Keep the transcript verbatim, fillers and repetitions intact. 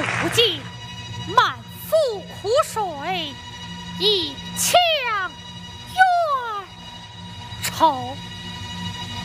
不见满腹苦水，一腔冤仇。